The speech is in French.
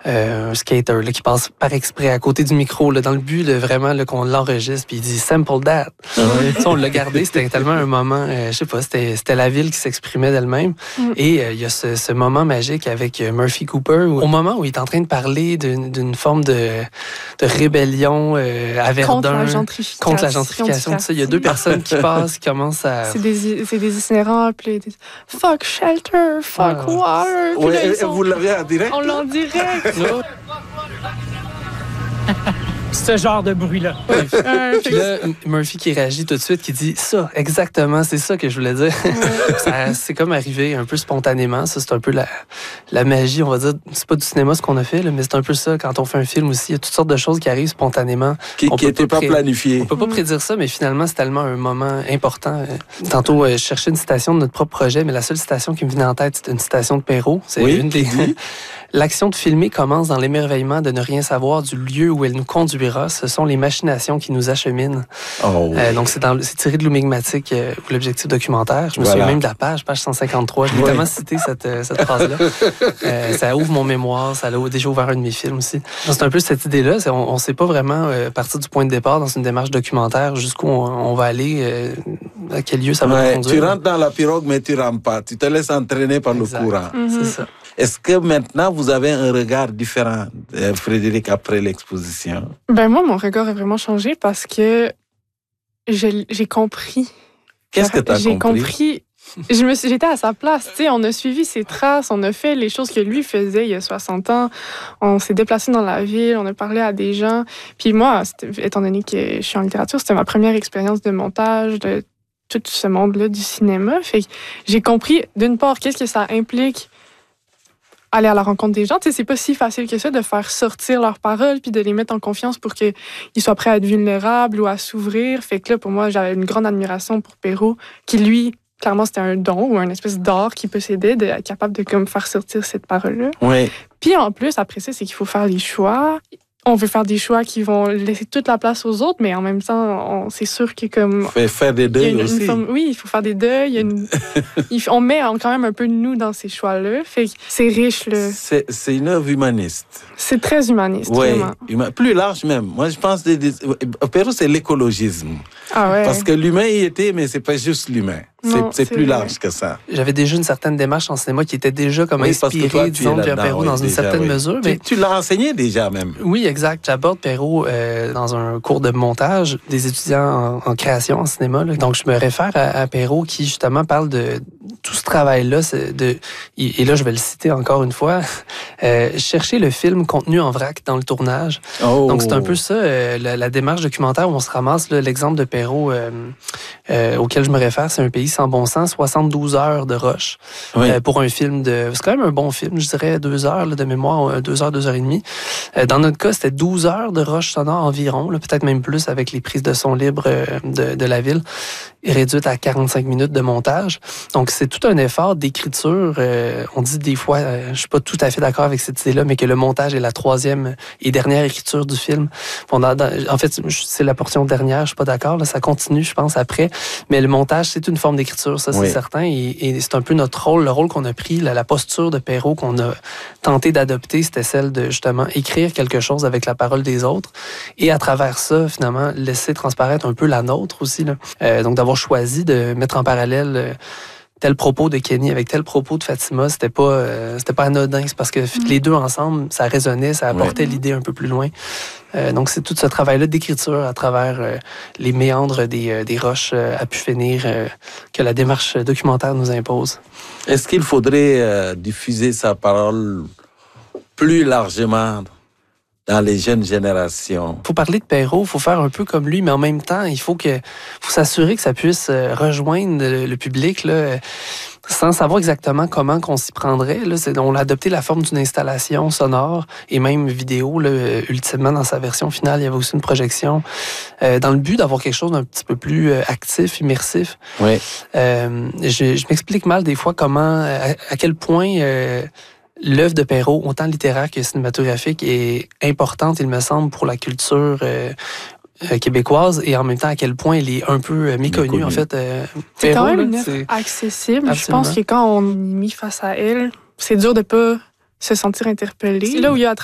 un skater là, qui passe par exprès à côté du micro, là, dans le but vraiment là, qu'on l'enregistre, puis il dit « sample that ». On l'a gardé, c'était tellement un moment, je sais pas, c'était la ville qui s'exprimait d'elle-même. Et il y a ce moment magique avec Murphy Cooper, au moment où il est en train de parler d'une forme de rébellion à Verdun. Contre la gentrification. Tout ça. Il y a deux personnes qui passent, qui commencent à... C'est des itinérants, puis ils disent « fuck shelter, fuck water ». Ouais, vous l'avez en direct? On l'a en direct. Ce genre de bruit-là. Puis là, Murphy qui réagit tout de suite, qui dit « ça, exactement, c'est ça que je voulais dire ». C'est comme arrivé un peu spontanément. Ça, c'est un peu la magie, on va dire. C'est pas du cinéma ce qu'on a fait, là, mais c'est un peu ça. Quand on fait un film aussi, il y a toutes sortes de choses qui arrivent spontanément. Qui n'étaient pas planifiées. On peut pas prédire ça, mais finalement, c'est tellement un moment important. Tantôt, je cherchais une citation de notre propre projet, mais la seule citation qui me venait en tête, c'est une citation de Perrault. C'est une des... L'action de filmer commence dans l'émerveillement de ne rien savoir du lieu où elle nous conduira. Ce sont les machinations qui nous acheminent. Donc, c'est tiré de l'Oumigmatique ou l'objectif documentaire. Je me souviens même de la page 153. Je l'ai tellement cité, cette phrase-là. Ça ouvre mon mémoire. Ça a déjà ouvert un de mes films aussi. C'est un peu cette idée-là. On ne sait pas vraiment, partir du point de départ dans une démarche documentaire, jusqu'où on va aller, à quel lieu ça va nous conduire. Tu rentres dans la pirogue, mais tu ne rampes pas. Tu te laisses entraîner par le courant. C'est ça. Est-ce que maintenant, vous avez un regard différent, Frédéric, après l'exposition? Ben moi, mon regard a vraiment changé parce que j'ai compris. Qu'est-ce que tu as compris? J'étais à sa place. Tu sais, on a suivi ses traces, on a fait les choses que lui faisait il y a 60 ans. On s'est déplacé dans la ville, on a parlé à des gens. Puis moi, étant donné que je suis en littérature, c'était ma première expérience de montage, de tout ce monde-là du cinéma. Fait que j'ai compris, d'une part, qu'est-ce que ça implique aller à la rencontre des gens. Tu sais, c'est pas si facile que ça de faire sortir leurs paroles puis de les mettre en confiance pour qu'ils soient prêts à être vulnérables ou à s'ouvrir. Fait que là, pour moi, j'avais une grande admiration pour Perrault, qui, lui, clairement, c'était un don ou une espèce d'art qui possédait, d'être capable de comme, faire sortir cette parole-là. Oui. Puis en plus, après ça, c'est qu'il faut faire les choix. On veut faire des choix qui vont laisser toute la place aux autres, mais en même temps, c'est sûr que comme... Faire des deuils aussi. Oui, il faut faire des deuils. On met quand même un peu de nous dans ces choix-là. Fait que c'est riche, là. C'est une œuvre humaniste. C'est très humaniste, vraiment. Plus large même. Moi, je pense que Perrault, c'est l'écologisme. Ah ouais. Parce que l'humain y était, mais c'est pas juste l'humain. C'est plus large que ça. J'avais déjà une certaine démarche en cinéma qui était déjà comme inspirée, disons, de Perrault dans une certaine mesure. Mais... Tu l'as enseigné déjà même. Oui, exact. J'aborde Perrault dans un cours de montage des étudiants en création en cinéma. Là. Donc, je me réfère à Perrault qui, justement, parle de tout ce travail-là. Et là, je vais le citer encore une fois. Chercher le film contenu en vrac dans le tournage. Donc, c'est un peu ça, la démarche documentaire où on se ramasse. Là, l'exemple de Perrault auquel je me réfère, c'est Un pays sans bon sens, 72 heures de rush pour un film de... C'est quand même un bon film, je dirais 2 heures là, de mémoire, 2 heures, 2 heures et demie. Dans notre cas, c'était 12 heures de rush sonore environ, là, peut-être même plus avec les prises de son libre de la ville, réduite à 45 minutes de montage. Donc, c'est tout un effort d'écriture. On dit des fois, je suis pas tout à fait d'accord avec cette idée-là, mais que le montage est la troisième et dernière écriture du film. En fait, c'est la portion dernière, je suis pas d'accord, là, ça continue, je pense, après. Mais le montage, c'est une forme d'écriture, ça, c'est certain. Et c'est un peu notre rôle, le rôle qu'on a pris, la posture de Perrault qu'on a tenté d'adopter, c'était celle de, justement, écrire quelque chose avec la parole des autres. Et à travers ça, finalement, laisser transparaître un peu la nôtre aussi. Là. Donc, d'avoir choisi de mettre en parallèle tel propos de Kenny avec tel propos de Fatima, c'était pas anodin. C'est parce que les deux ensemble, ça résonnait, ça apportait l'idée un peu plus loin. Donc, c'est tout ce travail-là d'écriture à travers les méandres des roches à pu finir que la démarche documentaire nous impose. Est-ce qu'il faudrait diffuser sa parole plus largement dans les jeunes générations? Il faut parler de Perrault, il faut faire un peu comme lui, mais en même temps, il faut s'assurer que ça puisse rejoindre le public là, sans savoir exactement comment qu'on s'y prendrait. Là. On a adopté la forme d'une installation sonore et même vidéo. Là, ultimement, dans sa version finale, il y avait aussi une projection dans le but d'avoir quelque chose d'un petit peu plus actif, immersif. Oui. Je m'explique mal des fois comment, à quel point... l'œuvre de Perrault, autant littéraire que cinématographique, est importante, il me semble, pour la culture québécoise et en même temps à quel point elle est un peu méconnue, en fait. C'est Perrault, quand même une œuvre accessible. Absolument. Je pense que quand on est mis face à elle, c'est dur de pas se sentir interpellé. C'est là où il y a